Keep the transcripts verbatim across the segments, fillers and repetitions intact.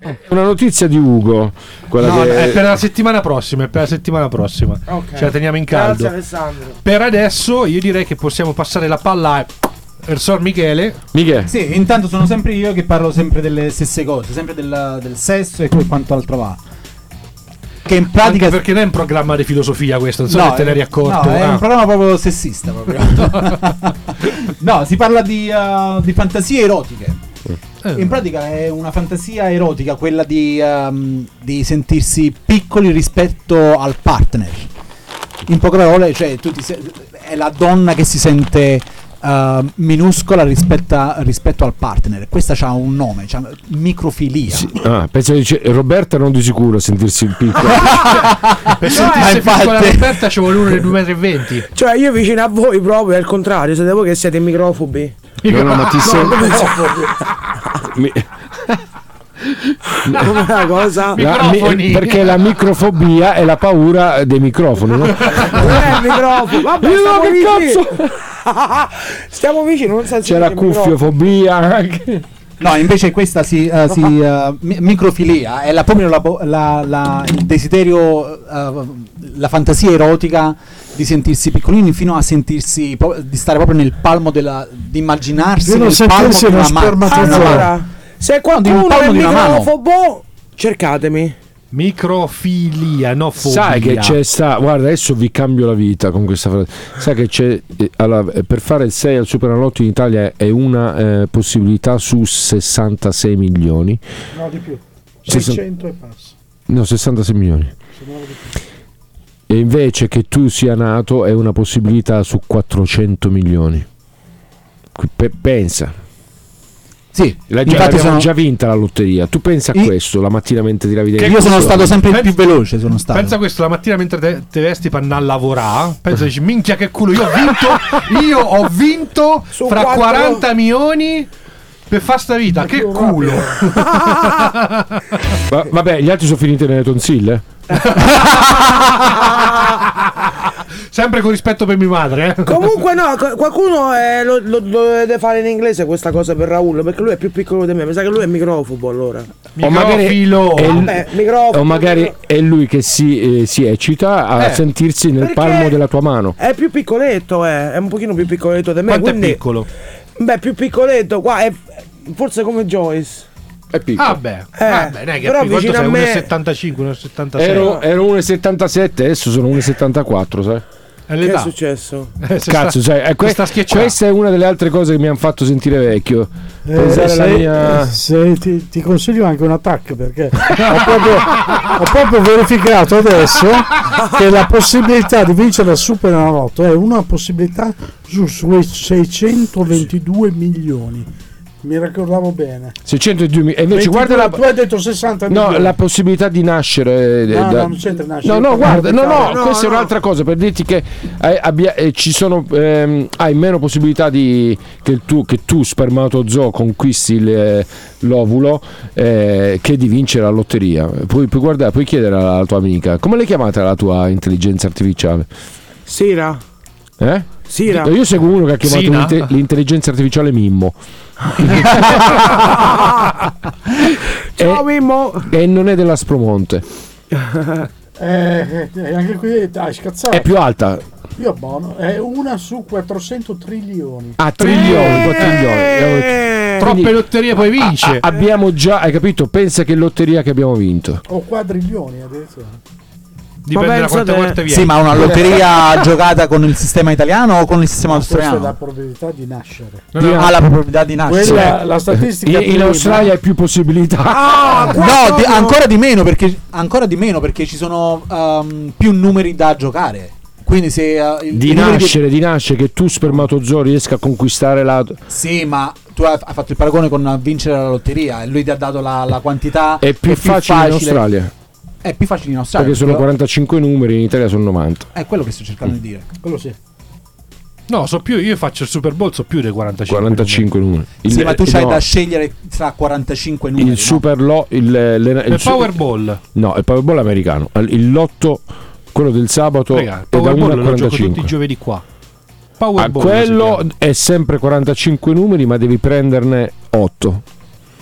Una notizia di Ugo, quella no, che... è per la settimana prossima, è per la settimana prossima. Okay. Ce la teniamo in caldo. Grazie Alessandro. Per adesso io direi che possiamo passare la palla a Ersor Michele. Michele. Sì, intanto sono sempre io che parlo sempre delle stesse cose, sempre del, del sesso e quanto altro va. Che in pratica. Anche perché non è un programma di filosofia questo, non so no, se te ne eri accorto. No, è ah. un programma proprio sessista proprio. No, si parla di, uh, di fantasie erotiche. Eh. In pratica è una fantasia erotica quella di, um, di sentirsi piccoli rispetto al partner. In poche parole, cioè tu ti se- è la donna che si sente uh, minuscola rispetto, rispetto al partner. Questa c'ha un nome, c'ha microfilia. Sì. Ah, penso dice Roberta non di sicuro a sentirsi piccolo. Per sentirsi piccola Roberta ci vuole uno dei due metri e venti. Cioè io vicino a voi proprio è il contrario, siete voi che siete microfobi. No, no, ma ti sento. Mi... Come una cosa? La, mi, perché la microfobia è la paura dei microfoni, no? Non è il microfono. Vabbè, Io stiamo che vicini. cazzo? Stiamo vicini, non senza c'era cuffiofobia anche. No, invece questa si, uh, si uh, mi- microfilia è la, proprio la, la, la, il desiderio, uh, la fantasia erotica di sentirsi piccolini fino a sentirsi po- di stare proprio nel palmo della, di immaginarsi Io non nel palmo sentirsi di uno una mano. spermatozoo. Allora, se qualcuno un è palmo di una mano. microfobo, cercatemi. Microfilia, no fobia. Sai che c'è sta, guarda, adesso vi cambio la vita con questa frase. Sai che c'è eh, allora, per fare il sei al Superenalotto in Italia è una eh, possibilità su sessantasei milioni. No, di più. Sessa- seicento e passa. No, sessantasei milioni. Se no, di più. E invece che tu sia nato è una possibilità su quattrocento milioni. Qui- pe- pensa. Sì, La, già, infatti l'abbiamo sono, già vinta la lotteria. Tu pensa a I- questo la mattina mentre ti lavi. io sono stato sempre il Pensa- più veloce, sono stato. Pensa questo la mattina mentre te, te vesti per andare a lavorare. Pensa dici minchia che culo, io ho vinto. Io ho vinto Su fra quattro- quaranta milioni per fare sta vita. Che culo. Va- vabbè, gli altri sono finiti nelle tonsille. Sempre con rispetto per mia madre, eh. Comunque no, co- qualcuno eh, lo, lo dovete fare in inglese questa cosa per Raul, perché lui è più piccolo di me, mi sa che lui è microfobo allora. O magari Microfilo. è, Vabbè, microfono. o magari è lui che si, eh, si eccita a Eh, sentirsi nel perché palmo della tua mano. È più piccoletto, eh, è un pochino più piccoletto di me, Quanto è quindi piccolo? beh, più piccoletto, qua è forse come Joyce. È piccolo. Ah beh, Eh, vabbè, non è che però è piccolo, vicino sei a me- uno virgola settantacinque, uno virgola settantasei. Ero, ero uno virgola settantasette, adesso sono uno virgola settantaquattro, sai? È Che è l'età. successo? Eh, se Cazzo, sta- sai, è que- si sta schiacciando. questa è una delle altre cose che mi hanno fatto sentire vecchio. Eh, Pensare se, alla mia... eh, se ti, ti consiglio anche un attacco perché ho proprio, ho proprio verificato adesso che la possibilità di vincere il Superenalotto è una possibilità su sui seicentoventidue milioni. Mi ricordavo bene. seicentoduemila. E invece ventidue, guarda la... tu hai detto sessanta No, milioni. la possibilità di nascere. eh, No, da- no, non c'entra nascere. No, no, guarda, no, no, No, questa è no. un'altra cosa per dirti che hai, abbia- eh, ci sono, ehm, hai meno possibilità di che il tu, che tu spermatozoo conquisti il, eh, l'ovulo eh, che di vincere la lotteria. Puoi, puoi guardare, puoi chiedere alla tua amica come l'hai chiamata la tua intelligenza artificiale? Sira. Eh? Sira. Io seguo uno che ha chiamato Sina? l'inte- l'intelligenza artificiale Mimmo. Ciao Mimmo. E non è della Spromonte, Eh, eh, anche qui dai, scazzato. è più alta. Io buono, è una su quattrocento trilioni. A trilioni, quattro trilioni. Eh, Troppe Quindi- lotterie poi vince. A- abbiamo già, hai capito? Pensa che lotteria che abbiamo vinto. O quadrilioni addirittura. Dipende Ma da quante pensate- volte viene. Sì, ma una lotteria giocata con il sistema italiano o con il sistema Questa è la australiano? probabilità di nascere. No, no, Ha la probabilità di nascere. Quella, la statistica In, in prima- Australia hai più possibilità. Ah, qua No, di- proprio- ancora di meno perché ancora di meno perché ci sono um, più numeri da giocare. Quindi se uh, il- Di i numeri nascere, di nascere che tu spermatozoo riesca a conquistare la. Sì, ma tu hai, hai fatto il paragone con vincere la lotteria e lui ti ha dato la, la quantità. È più facile in Australia. È più facile in Australia. Perché sono però- quarantacinque numeri, in Italia sono novanta. È quello che sto cercando di dire. Quello sì. No, so più, io faccio il Super Bowl, so più dei quarantacinque. quarantacinque numeri. Il, sì, ma tu c'hai no, da scegliere tra quarantacinque numeri. il super lo, il, le- il, Il su- Powerball. No, il Powerball americano. Il lotto, quello del sabato, Raga, il è da uno Powerball a lo gioco tutti i quarantacinque. giovedì qua. Ah, Powerball. quello è sempre quarantacinque numeri, ma devi prenderne otto.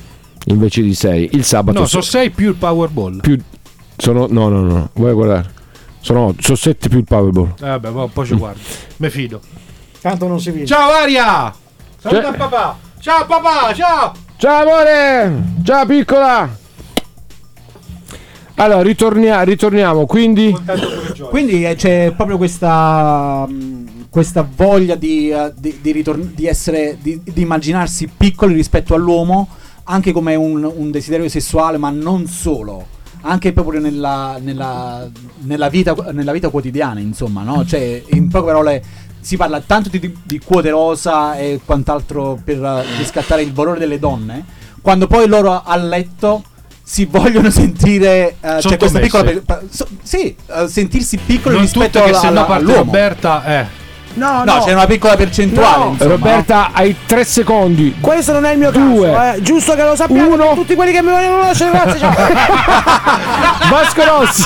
invece di sei. Il sabato No, sono sei più il Powerball. più sono no no no, vuoi guardare? Sono, sono sette più il Powerball. Eh vabbè, ma poi ci guardo. Me fido. Tanto non si vince. Ciao Aria! Saluta Cioè- papà! Ciao papà, ciao! Ciao amore! Ciao piccola! Allora, ritornia- ritorniamo, quindi Quindi eh, c'è proprio questa mh, questa voglia di, eh, di, di, ritorn- di essere di, di immaginarsi piccoli rispetto all'uomo, anche come un, un desiderio sessuale, ma non solo, anche proprio nella, nella, nella, vita, nella vita quotidiana, insomma, no? Cioè, in poche parole, si parla tanto di, di quote rosa e quant'altro per uh, riscattare il valore delle donne, quando poi loro a letto si vogliono sentire uh, c'è questa piccola per, per, so, sì, uh, sentirsi piccoli Non rispetto tutte, che alla, se no alla, parte all'uomo. Roberta, eh. No, No, no, c'è una piccola percentuale, No. insomma, Roberta, hai tre secondi. questo non è il mio Due. caso, eh. Giusto che lo sappiamo Uno. per tutti quelli che mi vogliono conoscere, grazie, ciao. Vasco Rossi.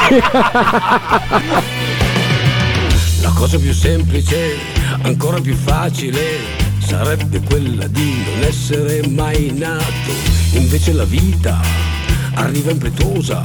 La cosa più semplice, ancora più facile, sarebbe quella di non essere mai nato. Invece la vita arriva impetuosa,